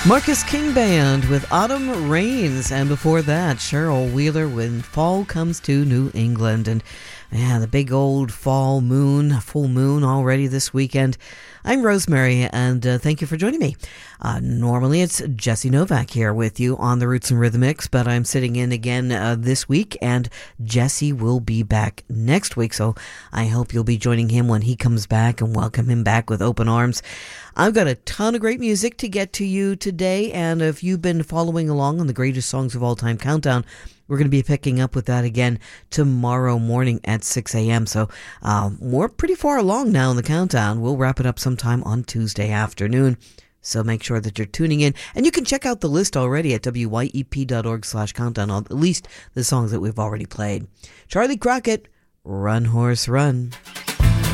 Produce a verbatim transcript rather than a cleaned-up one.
Marcus King Band with Autumn Rains, and before that, Cheryl Wheeler When Fall Comes to New England. And yeah, the big old fall moon, full moon already this weekend. I'm Rosemary, and uh, thank you for joining me. Uh, normally it's Jesse Novak here with you on the Roots and Rhythmics, but I'm sitting in again uh, this week, and Jesse will be back next week, so I hope you'll be joining him when he comes back and welcome him back with open arms. I've got a ton of great music to get to you today, and if you've been following along on the Greatest Songs of All Time Countdown, we're going to be picking up with that again tomorrow morning at six a.m. So uh, we're pretty far along now in the countdown. We'll wrap it up sometime on Tuesday afternoon. So make sure that you're tuning in. And you can check out the list already at W Y E P dot org slash countdown on at least the songs that we've already played. Charlie Crockett, Run Horse Run.